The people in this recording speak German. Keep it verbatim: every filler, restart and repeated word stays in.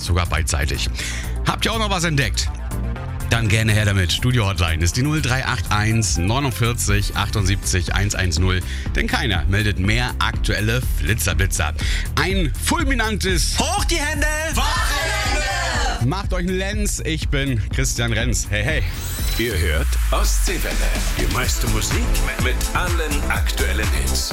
sogar beidseitig. Habt ihr auch noch was entdeckt? Dann gerne her damit. Studio-Hotline ist die null drei acht eins neunundvierzig achtundsiebzig hundertzehn, denn keiner meldet mehr aktuelle Flitzerblitzer. Ein fulminantes Hoch die Hände! Wochenende! Macht euch einen Lenz, ich bin Christian Renz. Hey, hey. Ihr hört Ostseewelle. Die meiste Musik mit allen aktuellen Hits.